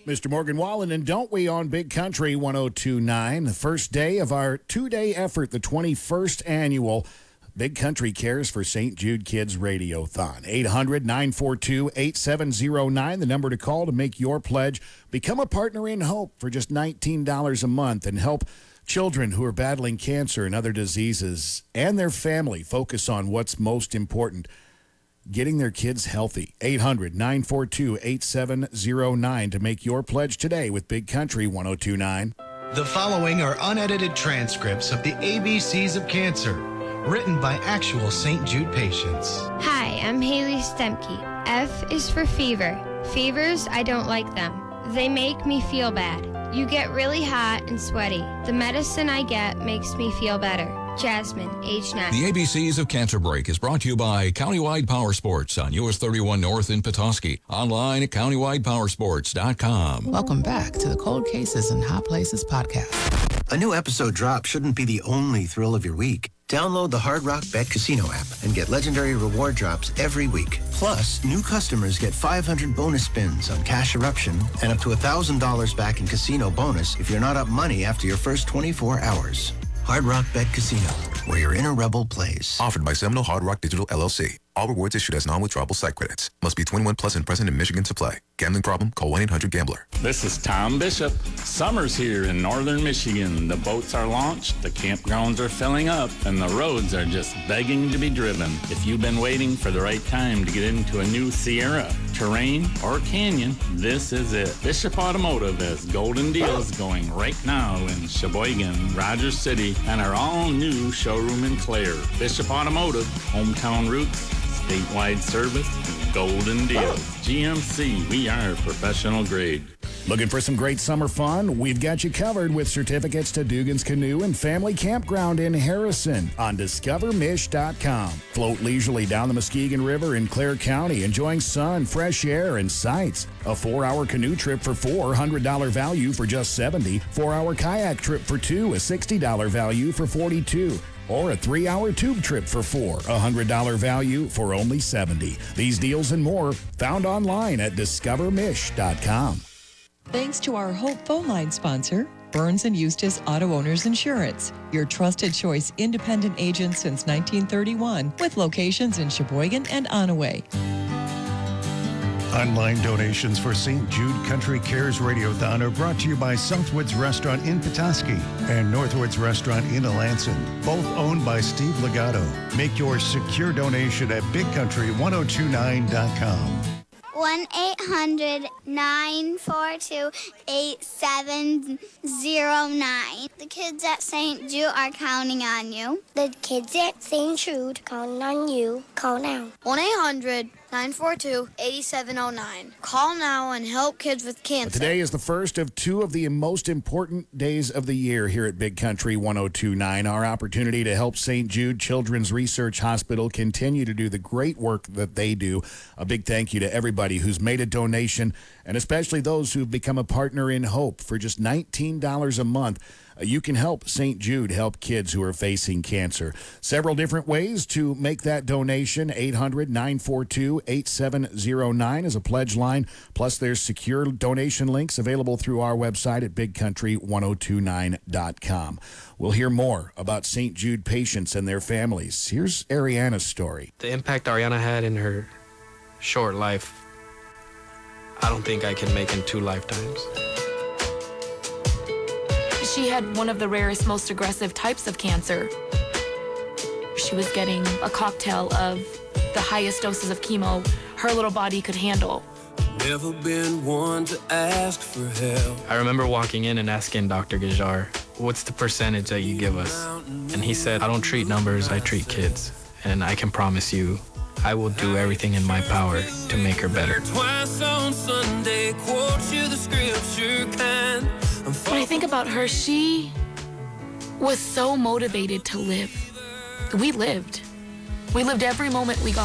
Mr. Morgan Wallen, and don't we on Big Country 102.9, the first day of our two-day effort, the 21st annual Big Country Cares for St. Jude Kids Radiothon. 800-942-8709, the number to call to make your pledge. Become a partner in hope for just $19 a month and help children who are battling cancer and other diseases and their family focus on what's most important, getting their kids healthy. 800-942-8709 to make your pledge today with Big Country 102.9. The following are unedited transcripts of the ABCs of Cancer, written by actual St. Jude patients. Hi, I'm Haley Stemke. F is for fever. Fevers, I don't like them. They make me feel bad. You get really hot and sweaty. The medicine I get makes me feel better. Jasmine, age 9. The ABCs of Cancer Break is brought to you by Countywide Power Sports on US 31 North in Petoskey. Online at countywidepowersports.com. Welcome back to the Cold Cases and Hot Places podcast. A new episode drop shouldn't be the only thrill of your week. Download the Hard Rock Bet Casino app and get legendary reward drops every week. Plus, new customers get 500 bonus spins on Cash Eruption and up to $1,000 back in casino bonus if you're not up money after your first 24 hours. Hard Rock Bet Casino, where your inner rebel plays. Offered by Seminole Hard Rock Digital LLC. All rewards issued as non-withdrawable site credits. Must be 21 plus and present in Michigan to play. Gambling problem? Call 1-800-GAMBLER. This is Tom Bishop. Summer's here in northern Michigan. The boats are launched, the campgrounds are filling up, and the roads are just begging to be driven. If you've been waiting for the right time to get into a new Sierra, Terrain, or Canyon, this is it. Bishop Automotive has golden deals going right now in Sheboygan, Rogers City, and our all-new showroom in Clare. Bishop Automotive, hometown roots, statewide service, and golden deals. GMC, we are professional grade. Looking for some great summer fun? We've got you covered with certificates to Dugan's Canoe and Family Campground in Harrison on discovermish.com. Float leisurely down the Muskegon River in Clare County, enjoying sun, fresh air, and sights. A 4-hour canoe trip for $400 value for just $70. 4-hour kayak trip for $2, a $60 value for $42. Or a 3-hour tube trip for $4, $100 value for only $70. These deals and more found online at discovermish.com. Thanks to our Hope phone line sponsor, Burns & Eustace Auto Owners Insurance, your trusted choice independent agent since 1931 with locations in Sheboygan and Onaway. Online donations for St. Jude Country Cares Radiothon are brought to you by Southwoods Restaurant in Petoskey and Northwoods Restaurant in Alanson, both owned by Steve Legato. Make your secure donation at bigcountry1029.com. 1-800-942-8709. The kids at St. Jude are counting on you. The kids at St. Jude counting on you. Call now. 1-800-942-8709. Call now and help kids with cancer. Today is the first of two of the most important days of the year here at Big Country 102.9. Our opportunity to help St. Jude Children's Research Hospital continue to do the great work that they do. A big thank you to everybody who's made a donation, and especially those who've become a partner in hope. For just $19 a month, you can help St. Jude help kids who are facing cancer. Several different ways to make that donation. 800-942-8709 is a pledge line. Plus, there's secure donation links available through our website at bigcountry1029.com. We'll hear more about St. Jude patients and their families. Here's Ariana's story. The impact Ariana had in her short life, I don't think I can make in 2 lifetimes. She had one of the rarest, most aggressive types of cancer. She was getting a cocktail of the highest doses of chemo her little body could handle. Never been one to ask for help. I remember walking in and asking Dr. Gajar, what's the percentage that you give us? And he said, I don't treat numbers, I treat kids. And I can promise you, I will do everything in my power to make her better. Twice on Sunday, quote you the scripture kind. When I think about her, she was so motivated to live. We lived. We lived every moment we got.